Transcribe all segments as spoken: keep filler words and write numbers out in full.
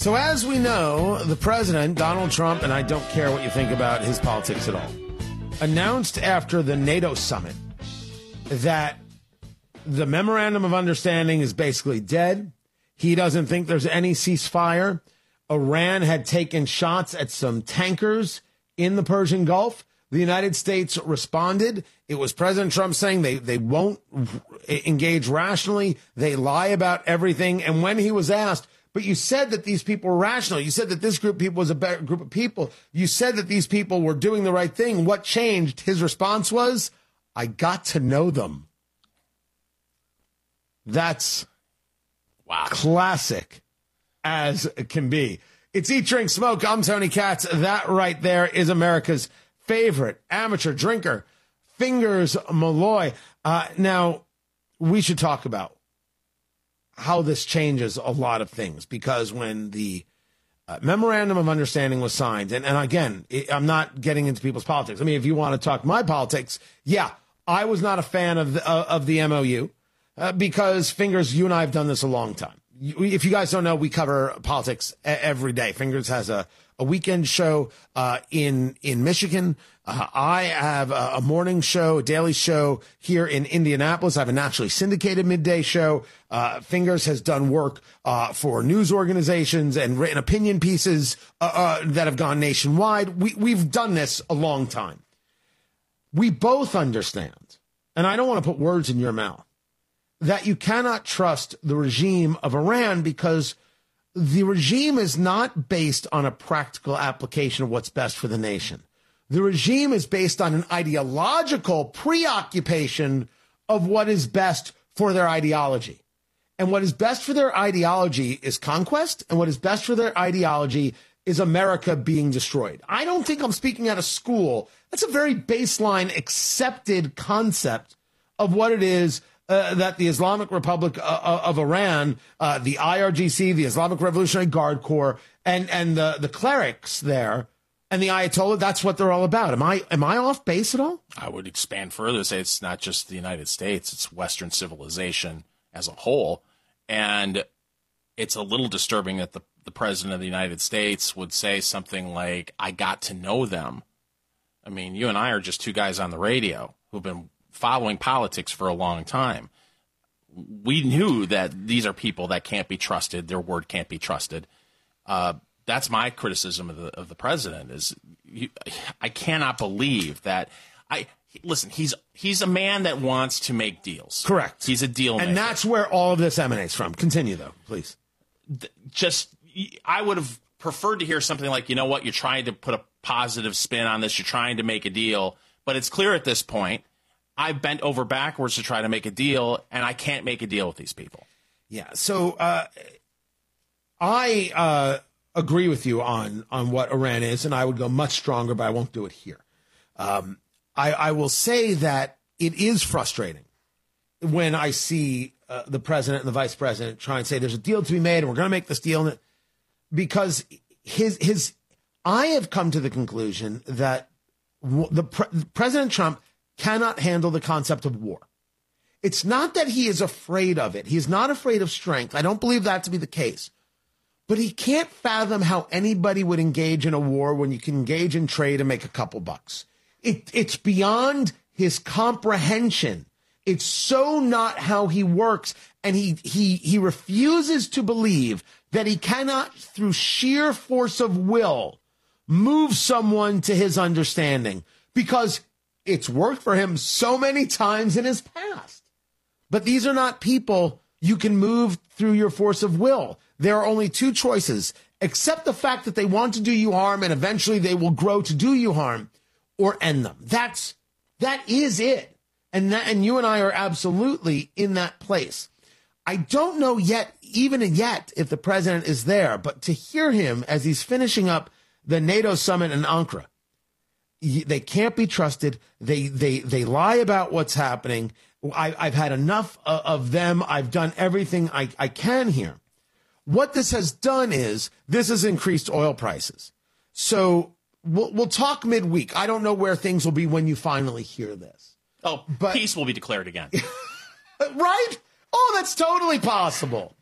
So as we know, the president, Donald Trump, and I don't care what you think about his politics at all, announced after the NATO summit that the memorandum of understanding is basically dead. He doesn't think there's any ceasefire. Iran had taken shots at some tankers in the Persian Gulf. The United States responded. It was President Trump saying they, they won't engage rationally. They lie about everything. And when he was asked, but you said that these people were rational. You said that this group of people was a better group of people. You said that these people were doing the right thing. What changed? His response was, I got to know them. That's wow, classic as it can be. It's Eat, Drink, Smoke. I'm Tony Katz. That right there is America's favorite amateur drinker, Fingers Malloy. Uh, now, we should talk about how this changes a lot of things, because when the uh, memorandum of understanding was signed, and, and again, it, I'm not getting into people's politics. I mean, if you want to talk my politics, yeah, I was not a fan of the, uh, of the M O U uh, because, Fingers, you and I have done this a long time. You, if you guys don't know, we cover politics every day. Fingers has a, a weekend show uh, in in Michigan. Uh, I have a, a morning show, a daily show here in Indianapolis. I have a nationally syndicated midday show. Uh, Fingers has done work uh, for news organizations and written opinion pieces uh, uh, that have gone nationwide. We, we've done this a long time. We both understand, and I don't want to put words in your mouth, that you cannot trust the regime of Iran because the regime is not based on a practical application of what's best for the nation. The regime is based on an ideological preoccupation of what is best for their ideology. And what is best for their ideology is conquest, and what is best for their ideology is America being destroyed. I don't think I'm speaking out of school. That's a very baseline accepted concept of what it is Uh, that the Islamic Republic uh, of Iran, uh, the I R G C, the Islamic Revolutionary Guard Corps, and and the, the clerics there, and the Ayatollah, that's what they're all about. Am I am I off base at all? I would expand further, say it's not just the United States, it's Western civilization as a whole. And it's a little disturbing that the, the president of the United States would say something like, I got to know them. I mean, you and I are just two guys on the radio who've been following politics for a long time. We knew that these are people that can't be trusted. Their word can't be trusted. Uh, that's my criticism of the of the president. Is you, I cannot believe that. I listen. He's he's a man that wants to make deals. Correct. He's a deal maker. And that's where all of this emanates from. Continue though, please. Just I would have preferred to hear something like, you know what, you're trying to put a positive spin on this. You're trying to make a deal, but it's clear at this point, I've bent over backwards to try to make a deal, and I can't make a deal with these people. Yeah, so uh, I uh, agree with you on, on what Iran is, and I would go much stronger, but I won't do it here. Um, I, I will say that it is frustrating when I see uh, the president and the vice president try and say there's a deal to be made, and we're going to make this deal, because his his I have come to the conclusion that the pre- President Trump cannot handle the concept of war. It's not that he is afraid of it. He is not afraid of strength. I don't believe that to be the case. But he can't fathom how anybody would engage in a war when you can engage in trade and make a couple bucks. It, it's beyond his comprehension. It's so not how he works. And he, he, he refuses to believe that he cannot, through sheer force of will, move someone to his understanding, because it's worked for him so many times in his past. But these are not people you can move through your force of will. There are only two choices: accept the fact that they want to do you harm and eventually they will grow to do you harm, or end them. That's, that is it. And that, and you and I are absolutely in that place. I don't know yet, even yet, if the president is there, but to hear him as he's finishing up the NATO summit in Ankara, they can't be trusted. They they they lie about what's happening. I, I've had enough of, of them. I've done everything I, I can here. What this has done is this has increased oil prices. So we'll, we'll talk midweek. I don't know where things will be when you finally hear this. Oh, but peace will be declared again. Right? Oh, that's totally possible.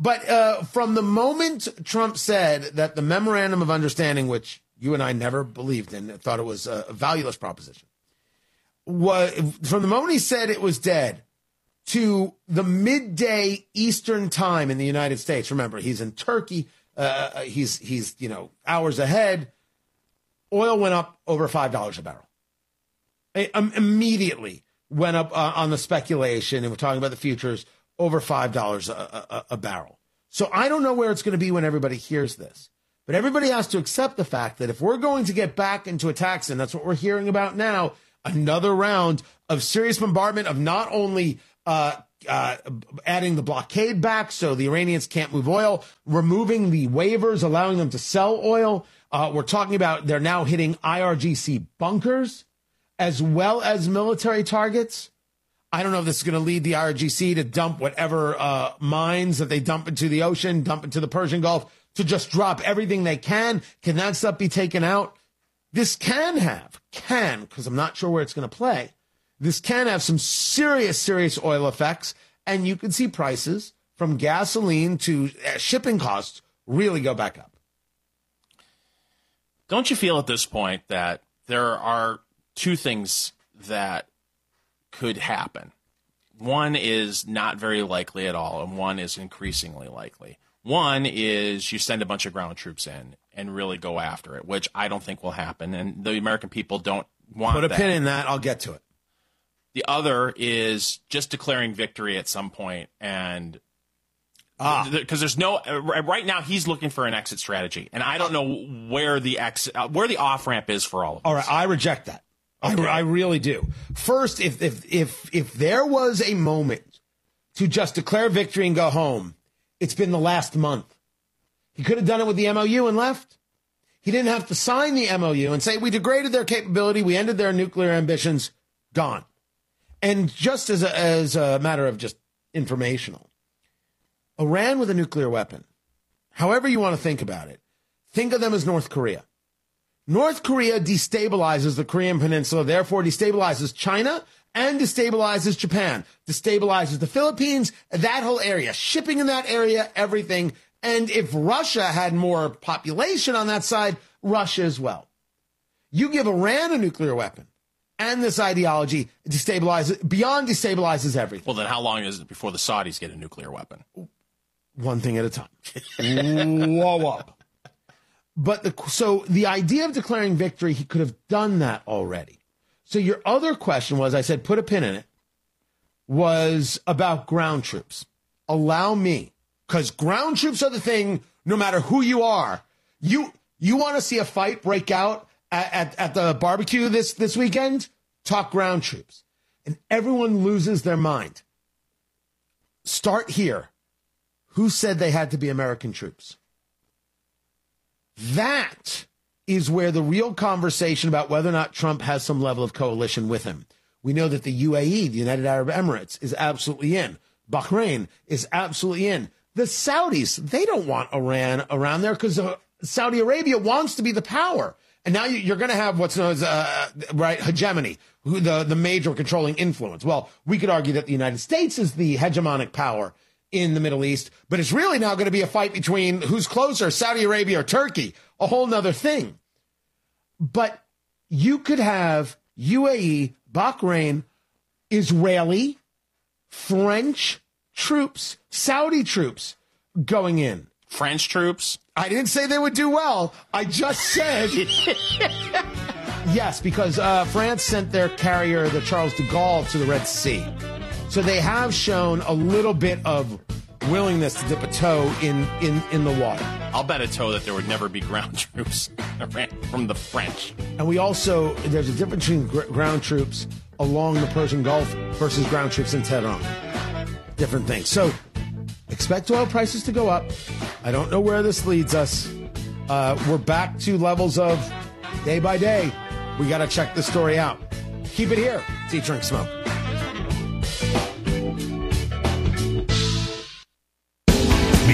But uh, from the moment Trump said that the memorandum of understanding, which you and I never believed in, thought it was a valueless proposition, was, from the moment he said it was dead to the midday Eastern time in the United States, remember, he's in Turkey, uh, he's, he's you know, hours ahead, oil went up over five dollars a barrel. It, um, immediately went up uh, on the speculation, and we're talking about the futures, over five dollars a, a, a barrel. So I don't know where it's going to be when everybody hears this. But everybody has to accept the fact that if we're going to get back into attacks, and that's what we're hearing about now, another round of serious bombardment of not only uh, uh, adding the blockade back so the Iranians can't move oil, removing the waivers, allowing them to sell oil. Uh, we're talking about they're now hitting I R G C bunkers as well as military targets. I don't know if this is going to lead the I R G C to dump whatever uh, mines that they dump into the ocean, dump into the Persian Gulf, to just drop everything they can. Can that stuff be taken out? This can have, can, because I'm not sure where it's going to play. This can have some serious, serious oil effects, and you can see prices from gasoline to uh, shipping costs really go back up. Don't you feel at this point that there are two things that could happen? One is not very likely at all, and one is increasingly likely. One is you send a bunch of ground troops in and really go after it, which I don't think will happen, and the American people don't want that. Put a pin in that. I'll get to it. The other is just declaring victory at some point, and ah, because there's no right now he's looking for an exit strategy, and I don't know where the exit, where the off ramp is for all of us. All right, I reject that. Okay. I, I really do. First, if if if if there was a moment to just declare victory and go home, it's been the last month. He could have done it with the M O U and left. He didn't have to sign the M O U and say, we degraded their capability, we ended their nuclear ambitions, gone. And just as a, as a matter of just informational, Iran with a nuclear weapon, however you want to think about it, think of them as North Korea. North Korea destabilizes the Korean Peninsula, therefore destabilizes China and destabilizes Japan, destabilizes the Philippines, that whole area, shipping in that area, everything. And if Russia had more population on that side, Russia as well. You give Iran a nuclear weapon, and this ideology destabilizes, beyond destabilizes everything. Well, then how long is it before the Saudis get a nuclear weapon? One thing at a time. Whoa up. But the, so the idea of declaring victory, he could have done that already. So your other question was, I said, put a pin in it, was about ground troops. Allow me, because ground troops are the thing, no matter who you are. You you want to see a fight break out at, at, at the barbecue this, this weekend? Talk ground troops. And everyone loses their mind. Start here. Who said they had to be American troops? That is where the real conversation about whether or not Trump has some level of coalition with him. We know that the U A E, the United Arab Emirates, is absolutely in. Bahrain is absolutely in. The Saudis, they don't want Iran around there because uh, Saudi Arabia wants to be the power. And now you're going to have what's known as uh, right hegemony, who the, the major controlling influence. Well, we could argue that the United States is the hegemonic power in the Middle East, but it's really now going to be a fight between who's closer, Saudi Arabia or Turkey, a whole nother thing. But you could have U A E, Bahrain, Israeli, French troops, Saudi troops going in. French troops? I didn't say they would do well. I just said yes, because uh, France sent their carrier, the Charles de Gaulle, to the Red Sea. So they have shown a little bit of willingness to dip a toe in, in, in the water. I'll bet a toe that there would never be ground troops from the French. And we also, there's a difference between gr- ground troops along the Persian Gulf versus ground troops in Tehran. Different things. So expect oil prices to go up. I don't know where this leads us. Uh, we're back to levels of day by day. We got to check the story out. Keep it here. It's Eat, Drink, Smoke.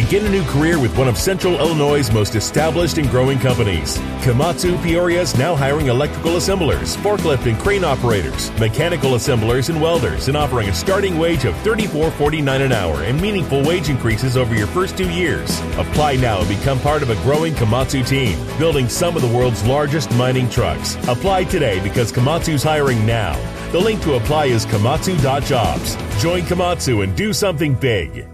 Begin a new career with one of Central Illinois' most established and growing companies. Komatsu Peoria is now hiring electrical assemblers, forklift and crane operators, mechanical assemblers, and welders, and offering a starting wage of thirty-four forty-nine an hour and meaningful wage increases over your first two years. Apply now and become part of a growing Komatsu team, building some of the world's largest mining trucks. Apply today because Komatsu's hiring now. The link to apply is komatsu dot jobs. Join Komatsu and do something big.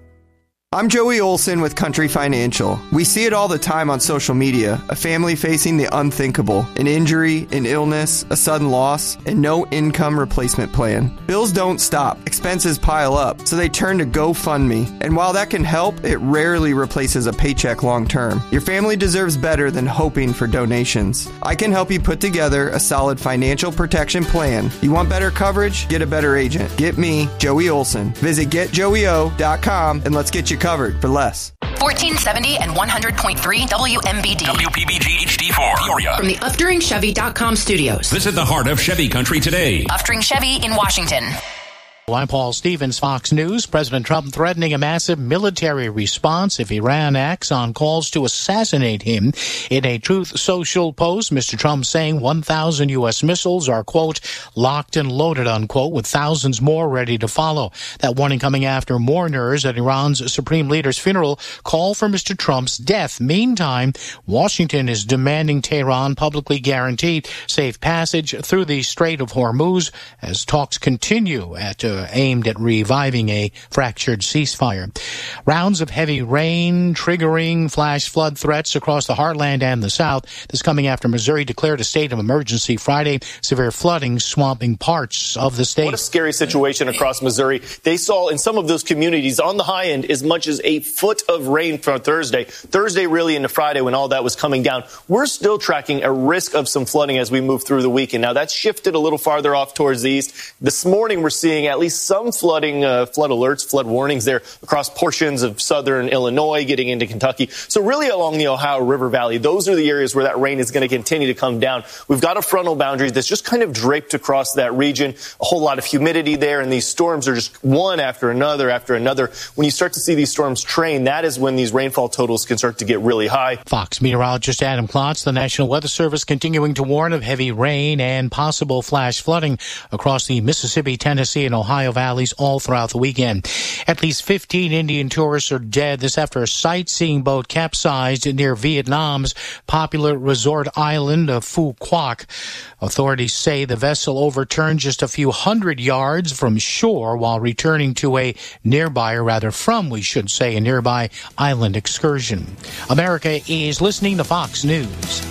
I'm Joey Olson with Country Financial. We see it all the time on social media, a family facing the unthinkable, an injury, an illness, a sudden loss, and no income replacement plan. Bills don't stop, expenses pile up, so they turn to GoFundMe. And while that can help, it rarely replaces a paycheck long term. Your family deserves better than hoping for donations. I can help you put together a solid financial protection plan. You want better coverage? Get a better agent. Get me, Joey Olson. Visit get joey o dot com and let's get you covered for less. fourteen seventy and one hundred point three W M B D. W P B G H D four. Peoria. From the Uftring Chevy dot com studios. Visit the heart of Chevy country today. Uftring Chevy in Washington. I'm Paul Stevens, Fox News. President Trump threatening a massive military response if Iran acts on calls to assassinate him. In a Truth Social post, Mister Trump saying one thousand U S missiles are, quote, locked and loaded, unquote, with thousands more ready to follow. That warning coming after mourners at Iran's supreme leader's funeral call for Mister Trump's death. Meantime, Washington is demanding Tehran publicly guarantee safe passage through the Strait of Hormuz as talks continue at uh, aimed at reviving a fractured ceasefire. Rounds of heavy rain triggering flash flood threats across the heartland and the South. This coming after Missouri declared a state of emergency Friday. Severe flooding swamping parts of the state. What a scary situation across Missouri. They saw in some of those communities on the high end as much as a foot of rain for Thursday. Thursday really into Friday when all that was coming down. We're still tracking a risk of some flooding as we move through the weekend. Now that's shifted a little farther off towards the east. This morning we're seeing at least some flooding, uh, flood alerts, flood warnings there across portions of southern Illinois, getting into Kentucky. So really along the Ohio River Valley, those are the areas where that rain is going to continue to come down. We've got a frontal boundary that's just kind of draped across that region, a whole lot of humidity there, and these storms are just one after another after another. When you start to see these storms train, that is when these rainfall totals can start to get really high. Fox meteorologist Adam Klotz, the National Weather Service continuing to warn of heavy rain and possible flash flooding across the Mississippi, Tennessee, and Ohio valleys all throughout the weekend. At least fifteen Indian tourists are dead. This after a sightseeing boat capsized near Vietnam's popular resort island of Phu Quoc. Authorities say the vessel overturned just a few hundred yards from shore while returning to a nearby, or rather from, we should say, a nearby island excursion. America is listening to Fox News.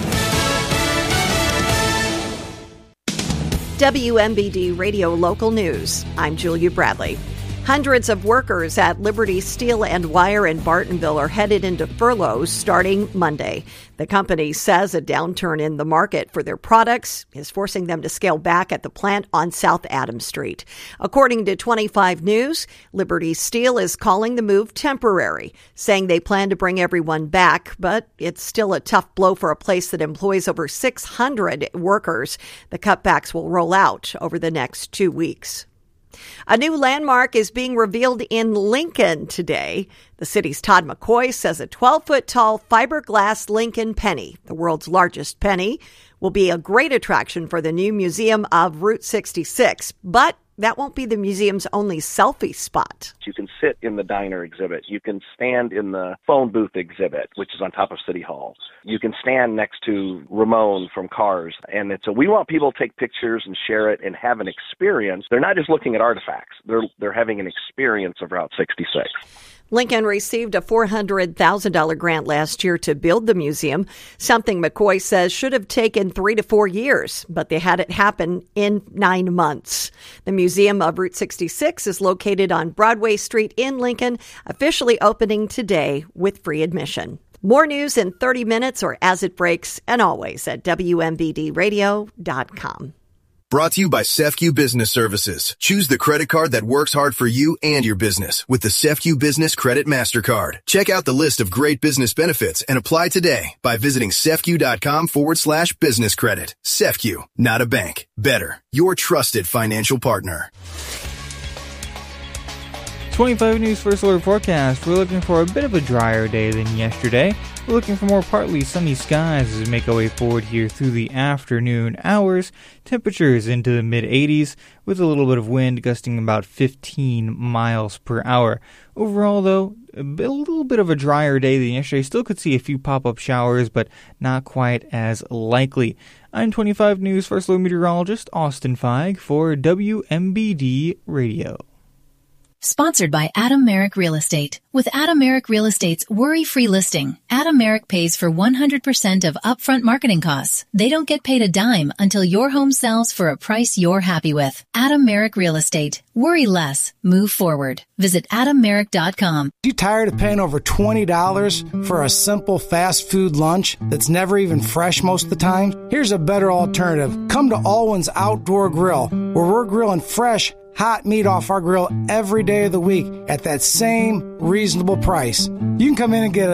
W M B D Radio Local News. I'm Julia Bradley. Hundreds of workers at Liberty Steel and Wire in Bartonville are headed into furloughs starting Monday. The company says a downturn in the market for their products is forcing them to scale back at the plant on South Adams Street. According to twenty-five News, Liberty Steel is calling the move temporary, saying they plan to bring everyone back, but it's still a tough blow for a place that employs over six hundred workers. The cutbacks will roll out over the next two weeks. A new landmark is being revealed in Lincoln today. The city's Todd McCoy says a twelve-foot-tall fiberglass Lincoln penny, the world's largest penny, will be a great attraction for the new Museum of Route sixty-six. But that won't be the museum's only selfie spot. You can sit in the diner exhibit. You can stand in the phone booth exhibit, which is on top of City Hall. You can stand next to Ramon from Cars. And it's a, we want people to take pictures and share it and have an experience. They're not just looking at artifacts. They're, they're having an experience of Route sixty-six. Lincoln received a four hundred thousand dollars grant last year to build the museum, something McCoy says should have taken three to four years, but they had it happen in nine months. The Museum of Route sixty-six is located on Broadway Street in Lincoln, officially opening today with free admission. More news in thirty minutes or as it breaks, and always at W M B D radio dot com. Brought to you by C E F C U Business Services. Choose the credit card that works hard for you and your business with the C E F C U Business Credit MasterCard. Check out the list of great business benefits and apply today by visiting cefq.com forward slash business credit. C E F C U, not a bank. Better, your trusted financial partner. twenty-five News First Alert Forecast. We're looking for a bit of a drier day than yesterday. We're looking for more partly sunny skies as we make our way forward here through the afternoon hours. Temperatures into the mid eighties with a little bit of wind gusting about fifteen miles per hour. Overall, though, a, bit, a little bit of a drier day than yesterday. Still could see a few pop-up showers, but not quite as likely. I'm twenty-five News First Alert Meteorologist Austin Feig for W M B D Radio. Sponsored by Adam Merrick Real Estate. With Adam Merrick Real Estate's worry-free listing, Adam Merrick pays for one hundred percent of upfront marketing costs. They don't get paid a dime until your home sells for a price you're happy with. Adam Merrick Real Estate. Worry less. Move forward. Visit adam merrick dot com. You tired of paying over twenty dollars for a simple fast food lunch that's never even fresh most of the time? Here's a better alternative. Come to Alwyn's Outdoor Grill, where we're grilling fresh, hot meat off our grill every day of the week at that same reasonable price. You can come in and get